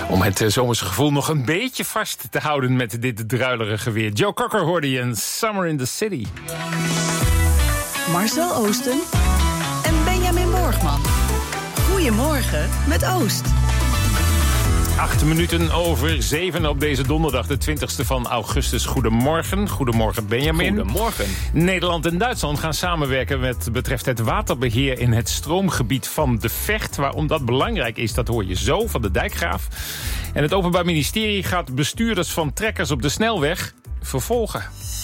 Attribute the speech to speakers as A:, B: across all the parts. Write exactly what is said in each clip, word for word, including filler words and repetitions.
A: Om het zomerse gevoel nog een beetje vast te houden met dit druilerige weer. Joe Cocker hoorde je in Summer in the City.
B: Marcel Oosten en Benjamin Borgman. Goedemorgen met Oost.
A: Acht minuten over zeven op deze donderdag, de twintigste van augustus. Goedemorgen. Goedemorgen, Benjamin.
C: Goedemorgen.
A: Nederland en Duitsland gaan samenwerken met betreft het waterbeheer in het stroomgebied van de Vecht. Waarom dat belangrijk is, dat hoor je zo van de Dijkgraaf. En het Openbaar Ministerie gaat bestuurders van trekkers op de snelweg vervolgen.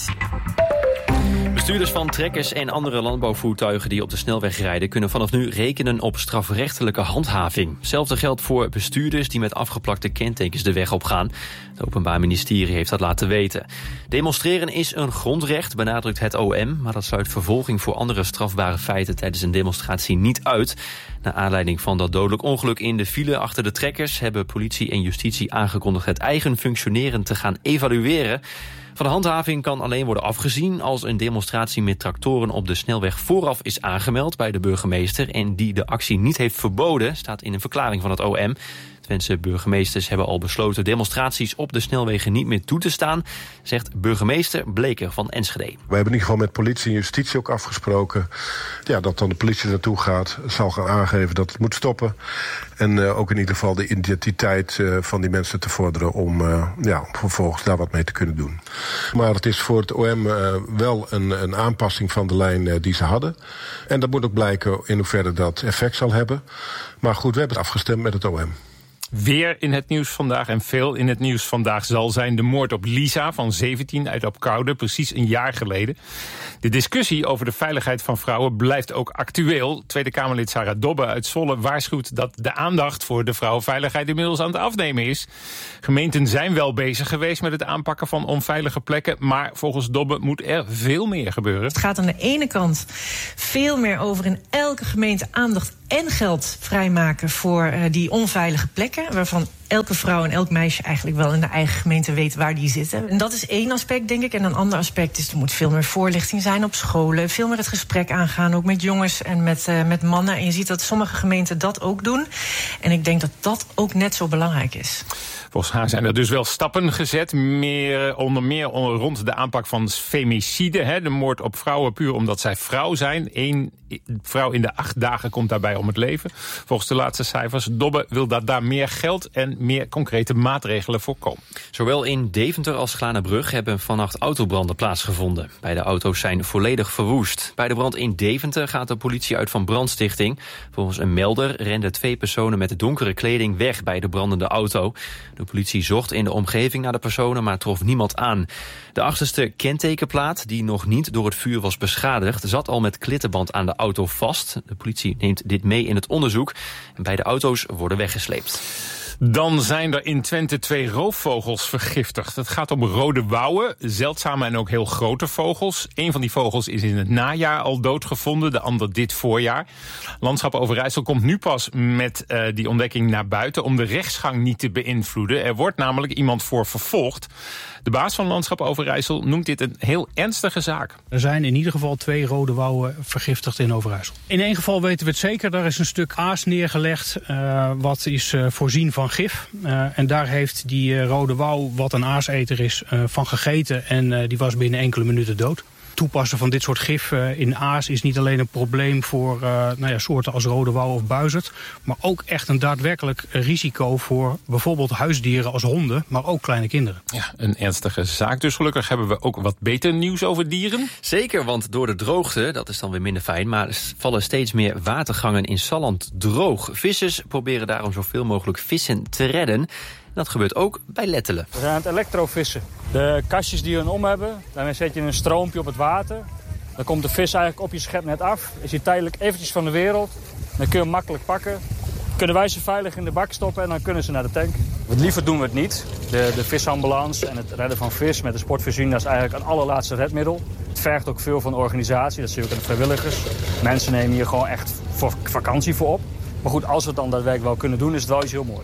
C: Bestuurders van trekkers en andere landbouwvoertuigen die op de snelweg rijden kunnen vanaf nu rekenen op strafrechtelijke handhaving. Hetzelfde geldt voor bestuurders die met afgeplakte kentekens de weg opgaan. Het Openbaar Ministerie heeft dat laten weten. Demonstreren is een grondrecht, benadrukt het O M, maar dat sluit vervolging voor andere strafbare feiten tijdens een demonstratie niet uit. Naar aanleiding van dat dodelijk ongeluk in de file achter de trekkers hebben politie en justitie aangekondigd het eigen functioneren te gaan evalueren. Van de handhaving kan alleen worden afgezien als een demonstratie met tractoren op de snelweg vooraf is aangemeld bij de burgemeester en die de actie niet heeft verboden, staat in een verklaring van het O M. Twentse burgemeesters hebben al besloten demonstraties op de snelwegen niet meer toe te staan, zegt burgemeester Bleker van Enschede.
D: We hebben in ieder geval met politie en justitie ook afgesproken ja, dat dan de politie naartoe gaat, zal gaan aangeven dat het moet stoppen. En uh, ook in ieder geval de identiteit uh, van die mensen te vorderen om, uh, ja, om vervolgens daar wat mee te kunnen doen. Maar het is voor het O M uh, wel een, een aanpassing van de lijn uh, die ze hadden. En dat moet ook blijken in hoeverre dat effect zal hebben. Maar goed, we hebben het afgestemd met het O M.
A: Weer in het nieuws vandaag en veel in het nieuws vandaag zal zijn de moord op Lisa van zeventien uit Apkoude, precies een jaar geleden. De discussie over de veiligheid van vrouwen blijft ook actueel. Tweede Kamerlid Sarah Dobbe uit Zwolle waarschuwt dat de aandacht voor de vrouwenveiligheid inmiddels aan het afnemen is. Gemeenten zijn wel bezig geweest met het aanpakken van onveilige plekken, maar volgens Dobbe moet er veel meer gebeuren.
E: Het gaat aan de ene kant veel meer over in elke gemeente aandacht en geld vrijmaken voor uh, die onveilige plekken, waarvan elke vrouw en elk meisje eigenlijk wel in de eigen gemeente weet waar die zitten. En dat is één aspect, denk ik. En een ander aspect is, er moet veel meer voorlichting zijn op scholen, veel meer het gesprek aangaan, ook met jongens en met, uh, met mannen. En je ziet dat sommige gemeenten dat ook doen. En ik denk dat dat ook net zo belangrijk is.
A: Volgens haar zijn er dus wel stappen gezet, meer, onder meer rond de aanpak van femicide. Hè, de moord op vrouwen puur omdat zij vrouw zijn. Eén vrouw in de acht dagen komt daarbij om het leven. Volgens de laatste cijfers. Dobbe wil dat daar meer geld en meer concrete maatregelen voor komen.
C: Zowel in Deventer als Glanenbrug hebben vannacht autobranden plaatsgevonden. Beide auto's zijn volledig verwoest. Bij de brand in Deventer gaat de politie uit van brandstichting. Volgens een melder renden twee personen met donkere kleding weg bij de brandende auto. De politie zocht in de omgeving naar de personen, maar trof niemand aan. De achterste kentekenplaat, die nog niet door het vuur was beschadigd, zat al met klittenband aan de auto vast. De politie neemt dit mee in het onderzoek. En beide auto's worden weggesleept.
A: Dan zijn er in Twente twee roofvogels vergiftigd. Het gaat om rode wouwen, zeldzame en ook heel grote vogels. Een van die vogels is in het najaar al doodgevonden, de ander dit voorjaar. Landschap Overijssel komt nu pas met uh, die ontdekking naar buiten om de rechtsgang niet te beïnvloeden. Er wordt namelijk iemand voor vervolgd. De baas van Landschap Overijssel noemt dit een heel ernstige zaak.
F: Er zijn in ieder geval twee rode wouwen vergiftigd in Overijssel. In één geval weten we het zeker. Daar is een stuk aas neergelegd, uh, wat is uh, voorzien van gif. Uh, en daar heeft die uh, rode wouw, wat een aaseter is, uh, van gegeten. En uh, die was binnen enkele minuten dood. Toepassen van dit soort gif uh, in aas is niet alleen een probleem voor uh, nou ja, soorten als rode wouw of buizerd, maar ook echt een daadwerkelijk risico voor bijvoorbeeld huisdieren als honden, maar ook kleine kinderen.
A: Ja, een ernstige zaak. Dus gelukkig hebben we ook wat beter nieuws over dieren.
C: Zeker, want door de droogte, dat is dan weer minder fijn, maar er vallen steeds meer watergangen in Salland droog. Vissers proberen daarom zoveel mogelijk vissen te redden. Dat gebeurt ook bij Lettelen.
G: We zijn aan het elektrovissen. De kastjes die we om hebben, daarmee zet je een stroompje op het water. Dan komt de vis eigenlijk op je schepnet af. Is hij tijdelijk eventjes van de wereld. Dan kun je hem makkelijk pakken. Kunnen wij ze veilig in de bak stoppen en dan kunnen ze naar de tank. Wat liever doen we het niet. De, de visambulance en het redden van vis met de sportvoorziening, dat is eigenlijk een allerlaatste redmiddel. Het vergt ook veel van de organisatie, dat zie je ook aan de vrijwilligers. Mensen nemen hier gewoon echt voor vakantie voor op. Maar goed, als we het dan daadwerkelijk wel kunnen doen, is het wel iets heel moois.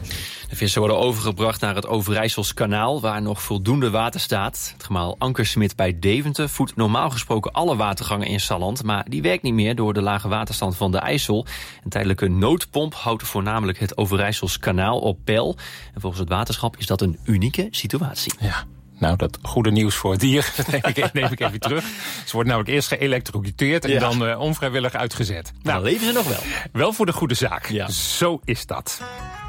C: De vissen worden overgebracht naar het Overijsselskanaal, waar nog voldoende water staat. Het gemaal Ankersmit bij Deventer voedt normaal gesproken alle watergangen in Salland, maar die werkt niet meer door de lage waterstand van de IJssel. Een tijdelijke noodpomp houdt voornamelijk het Overijsselskanaal op peil. En volgens het waterschap is dat een unieke situatie.
A: Ja. Nou, dat goede nieuws voor het dier, dat neem ik, neem ik even terug. Ze wordt namelijk eerst geëlektrocuteerd en ja. dan uh, onvrijwillig uitgezet.
C: Nou, dan leven ze nog wel.
A: Wel voor de goede zaak.
C: Ja.
A: Zo is dat.